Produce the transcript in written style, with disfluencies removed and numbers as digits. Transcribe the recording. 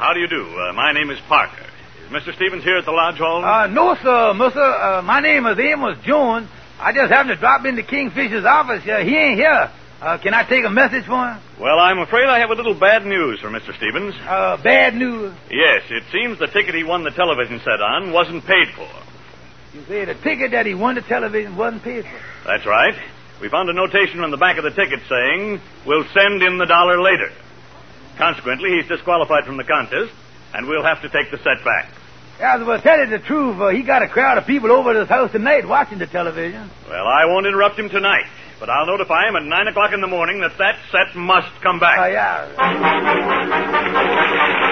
how do you do? My name is Parker. Is Mr. Stevens here at the lodge hall? No, sir, mister. My name is Amos Jones. I just happened to drop into Kingfisher's office. He ain't here. Can I take a message for him? Well, I'm afraid I have a little bad news for Mr. Stevens. Bad news? Yes, it seems the ticket he won the television set on wasn't paid for. You say the ticket that he won the television wasn't paid for? That's right. We found a notation on the back of the ticket saying, "We'll send him the dollar later." Consequently, he's disqualified from the contest, and we'll have to take the set back. Yeah, well, tell you the truth, he got a crowd of people over at his house tonight watching the television. Well, I won't interrupt him tonight, but I'll notify him at 9 o'clock in the morning that set must come back. Yeah.